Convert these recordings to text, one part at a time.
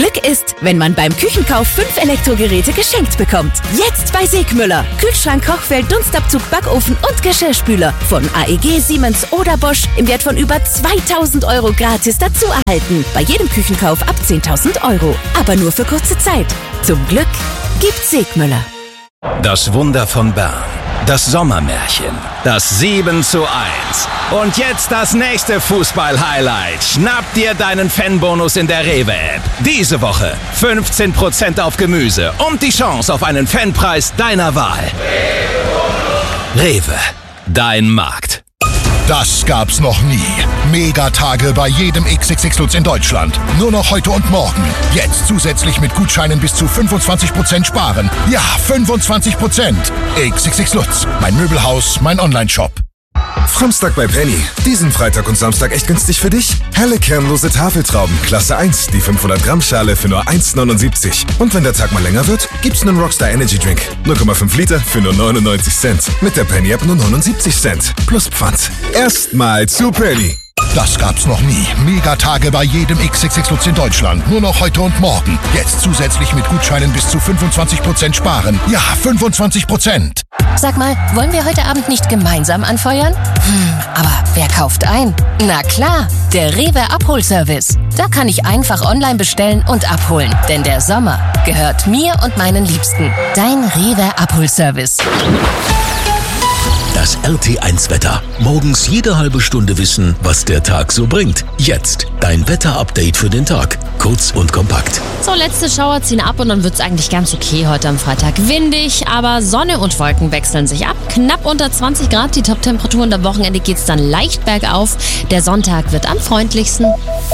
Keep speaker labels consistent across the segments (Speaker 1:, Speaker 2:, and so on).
Speaker 1: Glück ist, wenn man beim Küchenkauf 5 Elektrogeräte geschenkt bekommt. Jetzt bei Segmüller. Kühlschrank, Kochfeld, Dunstabzug, Backofen und Geschirrspüler. Von AEG, Siemens oder Bosch im Wert von über 2.000 € gratis dazu erhalten. Bei jedem Küchenkauf ab 10.000 €. Aber nur für kurze Zeit. Zum Glück gibt's Segmüller.
Speaker 2: Das Wunder von Bern. Das Sommermärchen. Das 7:1. Und jetzt das nächste Fußball-Highlight. Schnapp dir deinen Fanbonus in der Rewe-App. Diese Woche 15% auf Gemüse und die Chance auf einen Fanpreis deiner Wahl. Rewe, dein Markt.
Speaker 3: Das gab's noch nie. Megatage bei jedem XXX Lutz in Deutschland. Nur noch heute und morgen. Jetzt zusätzlich mit Gutscheinen bis zu 25% sparen. Ja, 25%. XXX Lutz. Mein Möbelhaus, mein Onlineshop.
Speaker 4: Samstag bei Penny. Diesen Freitag und Samstag echt günstig für dich? Helle kernlose Tafeltrauben, Klasse 1, die 500 Gramm Schale für nur 1,79. Und wenn der Tag mal länger wird, gibt's einen Rockstar Energy Drink. 0,5 Liter für nur 99 Cent. Mit der Penny App nur 79 Cent. Plus Pfand. Erstmal zu Penny.
Speaker 3: Das gab's noch nie. Megatage bei jedem XXX Lutz in Deutschland. Nur noch heute und morgen. Jetzt zusätzlich mit Gutscheinen bis zu 25% sparen. Ja, 25%.
Speaker 5: Sag mal, wollen wir heute Abend nicht gemeinsam anfeuern? Aber wer kauft ein? Na klar, der Rewe Abholservice. Da kann ich einfach online bestellen und abholen. Denn der Sommer gehört mir und meinen Liebsten. Dein Rewe Abholservice.
Speaker 6: Das RT1-Wetter. Morgens jede halbe Stunde wissen, was der Tag so bringt. Jetzt dein Wetter-Update für den Tag. Kurz und kompakt.
Speaker 7: So, letzte Schauer ziehen ab und dann wird's eigentlich ganz okay heute am Freitag. Windig, aber Sonne und Wolken wechseln sich ab. Knapp unter 20 Grad die Top-Temperaturen. Am Wochenende geht's dann leicht bergauf. Der Sonntag wird am freundlichsten.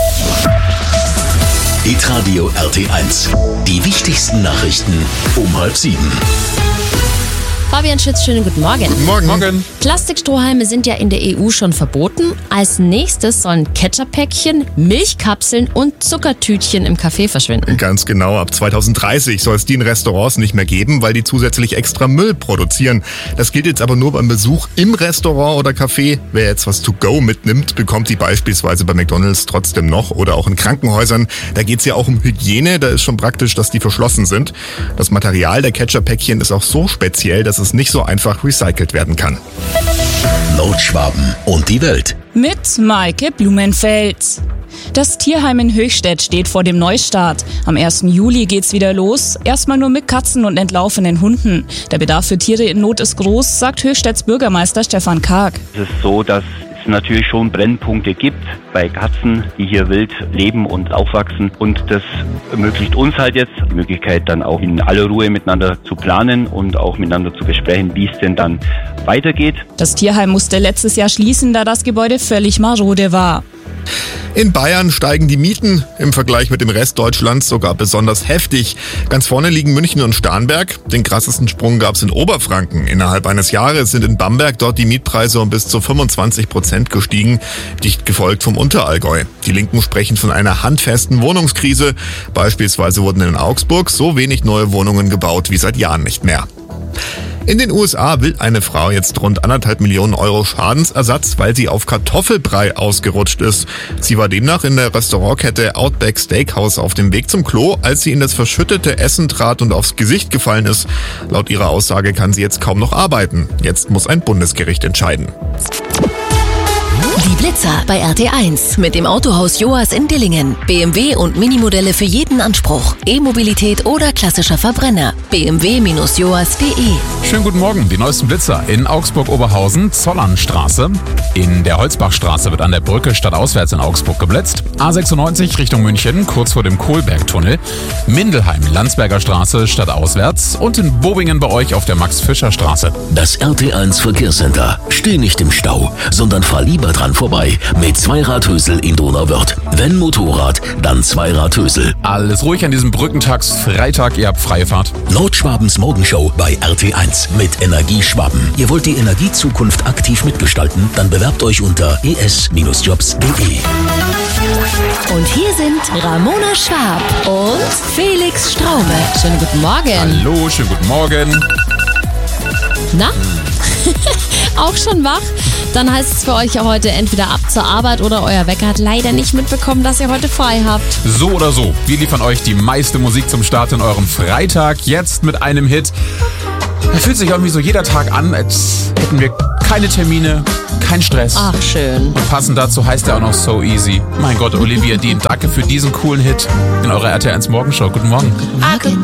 Speaker 6: Hitradio RT1. Die wichtigsten Nachrichten um 6:30.
Speaker 7: Fabian Schütz, schönen guten Morgen.
Speaker 8: Guten Morgen.
Speaker 7: Plastikstrohhalme sind ja in der EU schon verboten. Als nächstes sollen Ketchup-Päckchen, Milchkapseln und Zuckertütchen im Café verschwinden.
Speaker 8: Ganz genau, ab 2030 soll es die in Restaurants nicht mehr geben, weil die zusätzlich extra Müll produzieren. Das gilt jetzt aber nur beim Besuch im Restaurant oder Café. Wer jetzt was to go mitnimmt, bekommt die beispielsweise bei McDonald's trotzdem noch oder auch in Krankenhäusern. Da geht es ja auch um Hygiene, da ist schon praktisch, dass die verschlossen sind. Das Material der Ketchup-Päckchen ist auch so speziell, dass es nicht so einfach recycelt werden kann.
Speaker 6: Nordschwaben und die Welt.
Speaker 9: Mit Maike Blumenfeld. Das Tierheim in Höchstädt steht vor dem Neustart. Am 1. Juli geht's wieder los. Erstmal nur mit Katzen und entlaufenen Hunden. Der Bedarf für Tiere in Not ist groß, sagt Höchstedts Bürgermeister Stefan Karg.
Speaker 10: Es ist so, dass es natürlich schon Brennpunkte gibt bei Katzen, die hier wild leben und aufwachsen. Und das ermöglicht uns halt jetzt die Möglichkeit, dann auch in aller Ruhe miteinander zu planen und auch miteinander zu besprechen, wie es denn dann weitergeht.
Speaker 9: Das Tierheim musste letztes Jahr schließen, da das Gebäude völlig marode war.
Speaker 8: In Bayern steigen die Mieten im Vergleich mit dem Rest Deutschlands sogar besonders heftig. Ganz vorne liegen München und Starnberg. Den krassesten Sprung gab es in Oberfranken. Innerhalb eines Jahres sind in Bamberg dort die Mietpreise um bis zu 25% gestiegen, dicht gefolgt vom Unterallgäu. Die Linken sprechen von einer handfesten Wohnungskrise. Beispielsweise wurden in Augsburg so wenig neue Wohnungen gebaut wie seit Jahren nicht mehr. In den USA will eine Frau jetzt rund 1,5 Millionen € Schadensersatz, weil sie auf Kartoffelbrei ausgerutscht ist. Sie war demnach in der Restaurantkette Outback Steakhouse auf dem Weg zum Klo, als sie in das verschüttete Essen trat und aufs Gesicht gefallen ist. Laut ihrer Aussage kann sie jetzt kaum noch arbeiten. Jetzt muss ein Bundesgericht entscheiden.
Speaker 1: Die Blitzer bei RT1 mit dem Autohaus Joas in Dillingen. BMW und Minimodelle für jeden Anspruch. E-Mobilität oder klassischer Verbrenner. bmw-joas.de.
Speaker 11: Schönen guten Morgen. Die neuesten Blitzer in Augsburg-Oberhausen, Zollernstraße. In der Holzbachstraße wird an der Brücke stadtauswärts in Augsburg geblitzt. A96 Richtung München, kurz vor dem Kohlbergtunnel. Mindelheim, Landsberger Straße, stadtauswärts. Und in Bobingen bei euch auf der Max-Fischer-Straße.
Speaker 6: Das RT1 Verkehrscenter. Steh nicht im Stau, sondern fahr lieber dran vorbei mit Zweiradhösel in Donauwörth. Wenn Motorrad, dann Zweiradhösel.
Speaker 11: Alles ruhig an diesem Brückentagsfreitag, ihr habt freie Fahrt.
Speaker 6: Nordschwabens Morgenshow bei RT1 mit Energieschwaben. Ihr wollt die Energiezukunft aktiv mitgestalten? Dann bewerbt euch unter es-jobs.de.
Speaker 1: Und hier sind Ramona Schwab und Felix Straume.
Speaker 7: Schönen guten Morgen.
Speaker 11: Hallo, schönen guten Morgen.
Speaker 7: Na? Auch schon wach? Dann heißt es für euch ja heute entweder ab zur Arbeit oder euer Wecker hat leider nicht mitbekommen, dass ihr heute frei habt.
Speaker 11: So oder so, wir liefern euch die meiste Musik zum Start in eurem Freitag. Jetzt mit einem Hit. Da fühlt sich irgendwie so jeder Tag an, als hätten wir keine Termine, kein Stress.
Speaker 7: Ach, schön.
Speaker 11: Und passend dazu heißt er auch noch So Easy. Mein Gott, Olivia Dean, danke für diesen coolen Hit in eurer RTL 1 Morgenshow. Guten Morgen.